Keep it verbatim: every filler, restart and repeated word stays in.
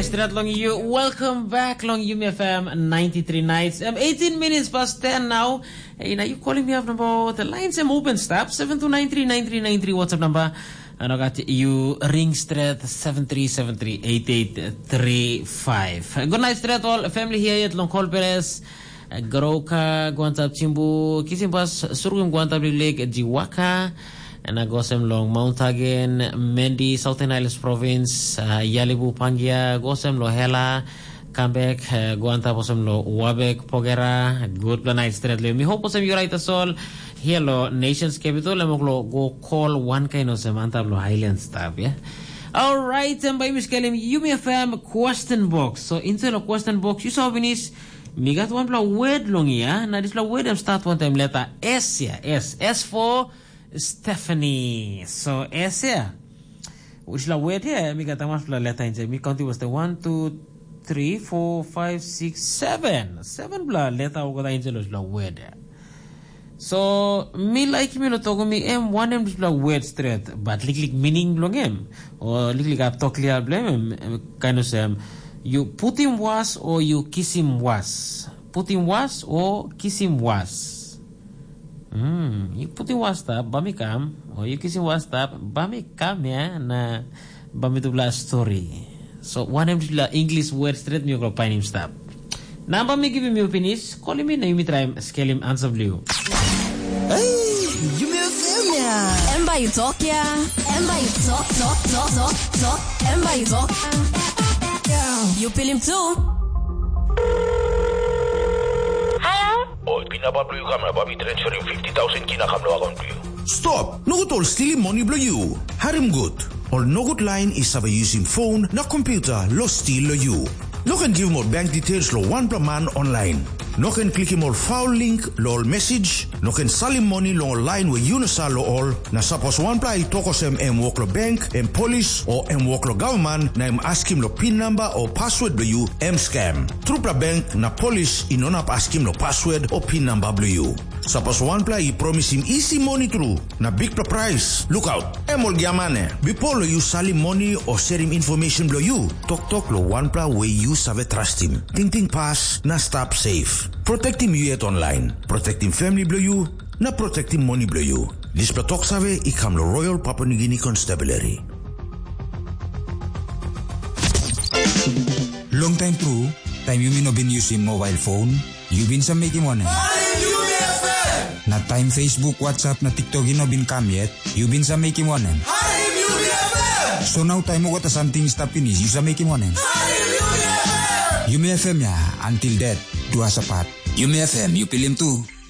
nice start long you. Welcome back long U M F M ninety-three nights. Um, eighteen minutes past ten now. Hey, now you calling me up number the lines I'm open stop seven two nine three nine three nine three WhatsApp number. And I got you ring straight seven three seven three eight eight three five. Good night straight all family here at Long Call Perez. Garoka Guantab Chimbu Kisimbas Surgum Guantab Lake Jiwaka. And I go some long Mount Hagen, Mendi, Southern Islands Province, uh, Yalibu Pangia, go some lo Hela, Comeback, uh, Guanta posem lo Wabek, Pogera, good night straight. Me hope posem you right as all. Here lo nation's capital, lo go call one kind of Samantha lo Highland stuff, yeah. All right, and by Miss Kelly, U M F M question box. So inside the question box, you saw Venice. Me got one blow word long yeah. Now this blow word them start one time letter S yeah, S. S for Stephanie. So S here. Which la word here? Me got a much letter in me count it was the one, two, three, four, five, six, seven. Seven bla letter over the angel la word here. So me like me no talk me M one M bla word straight, but like like meaning long M. Or like like up talk clear blame kind of say you put him was or you kiss him was. Put him was or kiss him was. Hmm, you put in WhatsApp, bami kam, or you kiss in WhatsApp, bami kam ya na bami tu bla story. So one of the English word straight me go find him stop. Now bami give me finish, call him in na you try scale him answer blue. Hey, you me feel ya. Emba you talk ya. Emba you talk talk talk talk talk. Emba you talk. You feel him too. Oh, pinabab you camera, babi transferring fifty thousand kina kamlo account to you. Stop! No good all stealing money blow you. Harim good. All no good line is have using phone, na computer, lo steal lo you. No can give more bank details lo one per man online. No can click him all foul link lo all message. No can sell him money lo online where you no sell lo all. Na suppose one play tokos em em work lo bank, em police or em work lo government na em ask him lo pin number or password lo you em scam. Trupla bank na police inonap ask him lo password or pin number lo you. Suppose one play he promise him easy money through na big price. Look out. Em all giamane. Before lo you sell him money or share him information lo you. Talk talk lo one play where you save trust him. Ting ting pass na stop safe. Protect him you yet online. Protect him family blow you. Na protect him money blow you. This platok save ikam lo Royal Papua New Guinea Constabulary. Long time through, time you may not been using mobile phone, you been some making money. Na time Facebook, WhatsApp, na TikTok you no been come yet, you been some making money. So now time mo got something stop finish, you some making money. U M F M ya, until that, dua sapat. U M F M, you feel him too.